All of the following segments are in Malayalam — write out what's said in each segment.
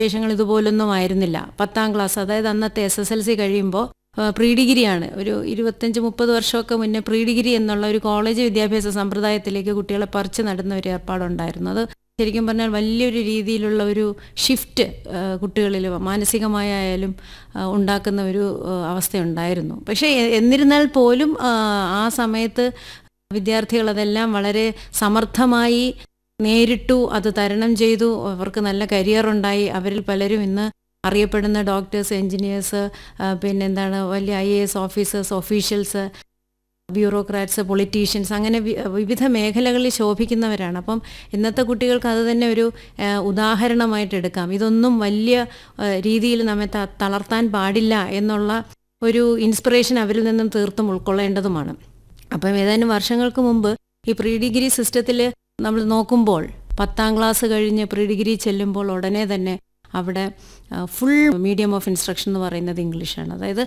വിശേഷങ്ങൾ ഇതുപോലൊന്നും ആയിരുന്നില്ല. 10ാം ക്ലാസ്, അതായത് അന്നത്തെ SSLC കഴിയുമ്പോൾ പ്രീ ഡിഗ്രിയാണ്. ഒരു 25-30 വർഷമൊക്കെ മുന്നേ പ്രീ ഡിഗ്രി എന്നുള്ള ഒരു കോളേജ് വിദ്യാഭ്യാസ സമ്പ്രദായത്തിലേക്ക് കുട്ടികളെ പറിച്ചു നടുന്ന ഒരു ഏർപ്പാടുണ്ടായിരുന്നു. അത് ശരിക്കും പറഞ്ഞാൽ വലിയൊരു രീതിയിലുള്ള ഒരു ഷിഫ്റ്റ് കുട്ടികളിൽ മാനസികമായാലും ഉണ്ടാക്കുന്ന ഒരു അവസ്ഥയുണ്ടായിരുന്നു. പക്ഷേ എന്നിരുന്നാൽ പോലും ആ സമയത്ത് വിദ്യാർത്ഥികൾ അതെല്ലാം വളരെ സമർത്ഥമായി നേരിട്ടു, അത് തരണം ചെയ്തു. അവർക്ക് നല്ല കരിയർ ഉണ്ടായി. അവരിൽ പലരും ഇന്ന് അറിയപ്പെടുന്ന ഡോക്ടേഴ്സ്, എൻജിനീയേഴ്സ്, പിന്നെന്താണ് വലിയ IAS officers, officials, bureaucrats, politicians, അങ്ങനെ വിവിധ മേഖലകളിൽ ശോഭിക്കുന്നവരാണ്. അപ്പം ഇന്നത്തെ കുട്ടികൾക്ക് അത് തന്നെ ഒരു ഉദാഹരണമായിട്ട് എടുക്കാം. ഇതൊന്നും വലിയ രീതിയിൽ നമ്മെ തളർത്താൻ പാടില്ല എന്നുള്ള ഒരു ഇൻസ്പിറേഷൻ അവരിൽ നിന്നും തീർത്തും ഉൾക്കൊള്ളേണ്ടതുമാണ്. അപ്പം ഏതാനും വർഷങ്ങൾക്ക് മുമ്പ് ഈ പ്രീ ഡിഗ്രി സിസ്റ്റത്തിൽ നമ്മൾ നോക്കുമ്പോൾ 10ാം ക്ലാസ് കഴിഞ്ഞ് പ്രീ ഡിഗ്രി ചെല്ലുമ്പോൾ ഉടനെ തന്നെ അവിടെ ഫുൾ മീഡിയം ഓഫ് ഇൻസ്ട്രക്ഷൻ എന്ന് പറയുന്നത് ഇംഗ്ലീഷാണ്. അതായത്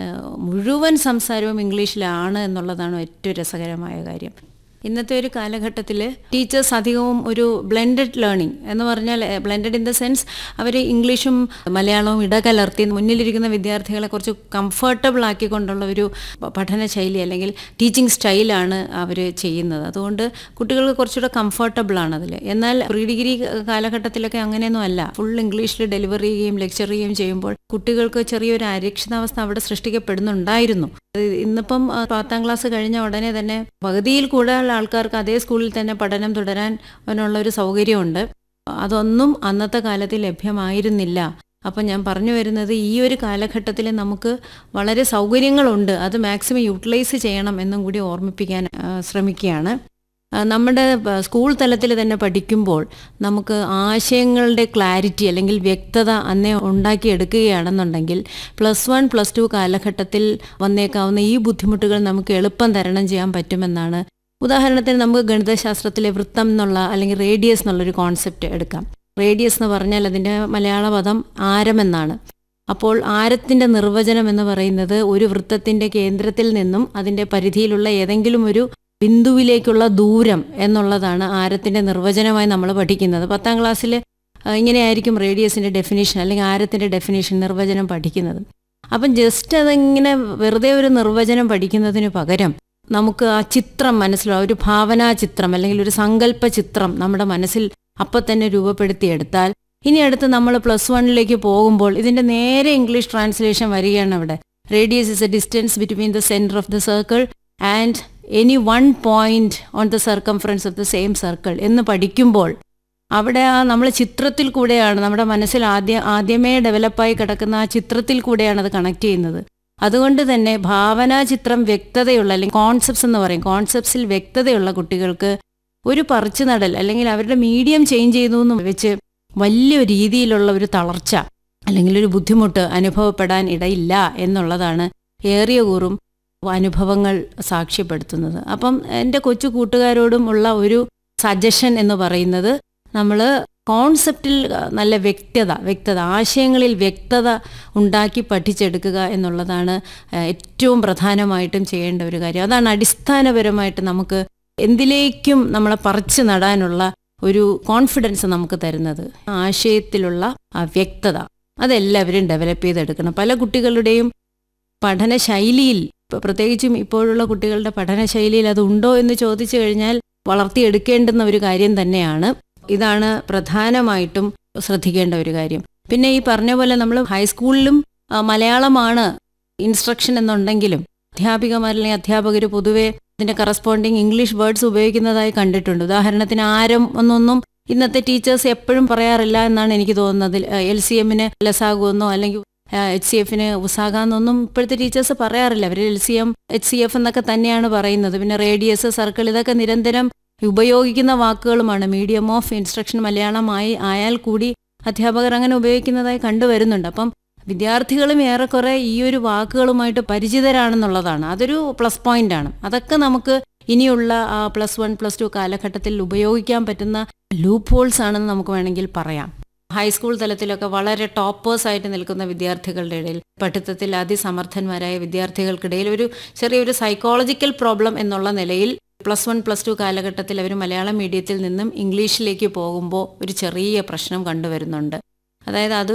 മുഴുവൻ സംസാരവും ഇംഗ്ലീഷിലാണ് എന്നുള്ളതാണ് ഏറ്റവും രസകരമായ കാര്യം. ഇന്നത്തെ ഒരു കാലഘട്ടത്തിൽ ടീച്ചേഴ്സ് അധികവും ഒരു ബ്ലെൻഡഡ് ലേണിംഗ് എന്ന് പറഞ്ഞാൽ, ബ്ലെൻഡഡ് ഇൻ ദ സെൻസ് അവർ ഇംഗ്ലീഷും മലയാളവും ഇടകലർത്തി മുന്നിലിരിക്കുന്ന വിദ്യാർത്ഥികളെ കുറച്ച് കംഫർട്ടബിൾ ആക്കിക്കൊണ്ടുള്ള ഒരു പഠന ശൈലി അല്ലെങ്കിൽ ടീച്ചിങ് സ്റ്റൈലാണ് അവർ ചെയ്യുന്നത്. അതുകൊണ്ട് കുട്ടികൾക്ക് കുറച്ചുകൂടെ കംഫർട്ടബിളാണ് അതിൽ. എന്നാൽ പ്രീ ഡിഗ്രി കാലഘട്ടത്തിലൊക്കെ അങ്ങനെയൊന്നും അല്ല. ഫുൾ ഇംഗ്ലീഷിൽ ഡെലിവറി ചെയ്യുകയും ലെക്ചർ ചെയ്യുകയും ചെയ്യുമ്പോൾ കുട്ടികൾക്ക് ചെറിയൊരു അരക്ഷിതാവസ്ഥ അവിടെ സൃഷ്ടിക്കപ്പെടുന്നുണ്ടായിരുന്നു. ഇന്നിപ്പം 10ാം ക്ലാസ് കഴിഞ്ഞ ഉടനെ തന്നെ പകുതിയിൽ കൂടുതൽ ആൾക്കാർക്ക് അതേ സ്കൂളിൽ തന്നെ പഠനം തുടരാൻ ഒരു സൗകര്യമുണ്ട്. അതൊന്നും അന്നത്തെ കാലത്ത് ലഭ്യമായിരുന്നില്ല. അപ്പം ഞാൻ പറഞ്ഞു വരുന്നത്, ഈ ഒരു കാലഘട്ടത്തിൽ നമുക്ക് വളരെ സൗകര്യങ്ങളുണ്ട്, അത് മാക്സിമം യൂട്ടിലൈസ് ചെയ്യണം എന്നും കൂടി ഓർമ്മിപ്പിക്കാൻ ശ്രമിക്കുകയാണ്. നമ്മുടെ സ്കൂൾ തലത്തിൽ തന്നെ പഠിക്കുമ്പോൾ നമുക്ക് ആശയങ്ങളുടെ ക്ലാരിറ്റി അല്ലെങ്കിൽ വ്യക്തത അന്നേ ഉണ്ടാക്കിയെടുക്കുകയാണെന്നുണ്ടെങ്കിൽ +1 +2 കാലഘട്ടത്തിൽ വന്നേക്കാവുന്ന ഈ ബുദ്ധിമുട്ടുകൾ നമുക്ക് എളുപ്പം തരണം ചെയ്യാൻ പറ്റുമെന്നാണ്. ഉദാഹരണത്തിന് നമുക്ക് ഗണിതശാസ്ത്രത്തിലെ വൃത്തം എന്നുള്ള അല്ലെങ്കിൽ റേഡിയസ് എന്നുള്ളൊരു കോൺസെപ്റ്റ് എടുക്കാം. റേഡിയസ് എന്ന് പറഞ്ഞാൽ അതിൻ്റെ മലയാള പദം ആരമെന്നാണ്. അപ്പോൾ ആരത്തിൻ്റെ നിർവചനം എന്ന് പറയുന്നത് ഒരു വൃത്തത്തിൻ്റെ കേന്ദ്രത്തിൽ നിന്നും അതിൻ്റെ പരിധിയിലുള്ള ഏതെങ്കിലും ഒരു ബിന്ദുവിലേക്കുള്ള ദൂരം എന്നുള്ളതാണ് ആരത്തിൻ്റെ നിർവചനമായി നമ്മൾ പഠിക്കുന്നത്. 10ാം ക്ലാസ്സിൽ ഇങ്ങനെയായിരിക്കും റേഡിയസിൻ്റെ ഡെഫിനേഷൻ അല്ലെങ്കിൽ ആരത്തിൻ്റെ ഡെഫിനേഷൻ നിർവചനം പഠിക്കുന്നത്. അപ്പം ജസ്റ്റ് അതിങ്ങനെ വെറുതെ ഒരു നിർവചനം പഠിക്കുന്നതിന് പകരം നമുക്ക് ആ ചിത്രം മനസ്സിലാവും, ഒരു ഭാവനാ ചിത്രം അല്ലെങ്കിൽ ഒരു സങ്കല്പ ചിത്രം നമ്മുടെ മനസ്സിൽ അപ്പം തന്നെ രൂപപ്പെടുത്തിയെടുത്താൽ, ഇനി അടുത്ത് നമ്മൾ +1 പോകുമ്പോൾ ഇതിൻ്റെ നേരെ ഇംഗ്ലീഷ് ട്രാൻസ്ലേഷൻ വരികയാണ് അവിടെ. Radius is A distance between the centre of the circle and any 1 point on the circumference of the same circle എന്ന് പഠിക്കുമ്പോൾ അവിടെ നമ്മൾ ചിത്രത്തിൽ കൂടെയാണ്, നമ്മുടെ മനസ്സിൽ ആദ്യമേ ഡെവലപ്പായി കിടക്കുന്ന ആ ചിത്രത്തിൽ കൂടെയാണ് അത് കണക്ട് ചെയ്യുന്നത്. അതുകൊണ്ട് തന്നെ ഭാവനാ ചിത്രം വ്യക്തതയുള്ള അല്ലെങ്കിൽ കോൺസെപ്റ്റ്സ് എന്ന് പറയും, കോൺസെപ്റ്റ്സിൽ വ്യക്തതയുള്ള കുട്ടികൾക്ക് ഒരു പറിച്ചു നടൽ അല്ലെങ്കിൽ അവരുടെ മീഡിയം ചേഞ്ച് ചെയ്തു എന്ന് വെച്ച് വലിയ രീതിയിലുള്ള ഒരു തളർച്ച അല്ലെങ്കിൽ ഒരു ബുദ്ധിമുട്ട് അനുഭവപ്പെടാൻ ഇടയില്ല എന്നുള്ളതാണ് ഏറിയ കൂറും അനുഭവങ്ങൾ സാക്ഷ്യപ്പെടുത്തുന്നത്. അപ്പം എൻ്റെ കൊച്ചു കൂട്ടുകാരോടും ഉള്ള ഒരു സജഷൻ എന്ന് പറയുന്നത്, നമ്മൾ കോൺസെപ്റ്റിൽ നല്ല വ്യക്തത ആശയങ്ങളിൽ വ്യക്തത ഉണ്ടാക്കി പഠിച്ചെടുക്കുക എന്നുള്ളതാണ് ഏറ്റവും പ്രധാനമായിട്ടും ചെയ്യേണ്ട ഒരു കാര്യം. അതാണ് അടിസ്ഥാനപരമായിട്ട് നമുക്ക് എന്തിലേക്കും നമ്മളെ പറിച്ചു നടാനുള്ള ഒരു കോൺഫിഡൻസ് നമുക്ക് തരുന്നത്. ആശയത്തിലുള്ള ആ വ്യക്തത അതെല്ലാവരും ഡെവലപ്പ് ചെയ്തെടുക്കണം. പല കുട്ടികളുടെയും പഠനശൈലിയിൽ, പ്രത്യേകിച്ചും ഇപ്പോഴുള്ള കുട്ടികളുടെ പഠനശൈലിയിൽ അതുണ്ടോ എന്ന് ചോദിച്ചു കഴിഞ്ഞാൽ വളർത്തിയെടുക്കേണ്ടുന്ന ഒരു കാര്യം തന്നെയാണ്. ഇതാണ് പ്രധാനമായിട്ടും ശ്രദ്ധിക്കേണ്ട ഒരു കാര്യം. പിന്നെ ഈ പറഞ്ഞ പോലെ നമ്മൾ ഹൈസ്കൂളിലും മലയാളമാണ് ഇൻസ്ട്രക്ഷൻ എന്നുണ്ടെങ്കിലും അധ്യാപികമാരല്ലെങ്കിൽ അധ്യാപകർ പൊതുവെ അതിൻ്റെ കറസ്പോണ്ടിങ് ഇംഗ്ലീഷ് വേർഡ്സ് ഉപയോഗിക്കുന്നതായി കണ്ടിട്ടുണ്ട്. ഉദാഹരണത്തിന് ആരം എന്നൊന്നും ഇന്നത്തെ ടീച്ചേഴ്സ് എപ്പോഴും പറയാറില്ല എന്നാണ് എനിക്ക് തോന്നുന്നത്. LCMന് ലസാഗുവെന്നോ അല്ലെങ്കിൽ HCFന് ഉസാഗാന്നൊന്നും ഇപ്പോഴത്തെ ടീച്ചേഴ്സ് പറയാറില്ല. അവർ LCM HCF എന്നൊക്കെ തന്നെയാണ് പറയുന്നത്. പിന്നെ റേഡിയസ്, സർക്കിൾ, ഇതൊക്കെ നിരന്തരം ഉപയോഗിക്കുന്ന വാക്കുകളുമാണ്. മീഡിയം ഓഫ് ഇൻസ്ട്രക്ഷൻ മലയാളമായി ആയാൽ കൂടി അധ്യാപകർ അങ്ങനെ ഉപയോഗിക്കുന്നതായി കണ്ടുവരുന്നുണ്ട്. അപ്പം വിദ്യാർത്ഥികളും ഏറെക്കുറെ ഈ ഒരു വാക്കുകളുമായിട്ട് പരിചിതരാണെന്നുള്ളതാണ്. അതൊരു പ്ലസ് പോയിന്റാണ്. അതൊക്കെ നമുക്ക് ഇനിയുള്ള +1 +2 കാലഘട്ടത്തിൽ ഉപയോഗിക്കാൻ പറ്റുന്ന ലൂപ്പ് ഹോൾസ് ആണെന്ന് നമുക്ക് വേണമെങ്കിൽ പറയാം. ഹൈസ്കൂൾ തലത്തിലൊക്കെ വളരെ ടോപ്പേഴ്സായിട്ട് നിൽക്കുന്ന വിദ്യാർത്ഥികളുടെ ഇടയിൽ, പഠിത്തത്തിൽ അതിസമർത്ഥന്മാരായ വിദ്യാർത്ഥികൾക്കിടയിൽ ഒരു ചെറിയൊരു സൈക്കോളജിക്കൽ പ്രോബ്ലം എന്നുള്ള നിലയിൽ +1 +2 കാലഘട്ടത്തിൽ അവർ മലയാളം മീഡിയത്തിൽ നിന്നും ഇംഗ്ലീഷിലേക്ക് പോകുമ്പോൾ ഒരു ചെറിയ പ്രശ്നം കണ്ടുവരുന്നുണ്ട്. അതായത് അത്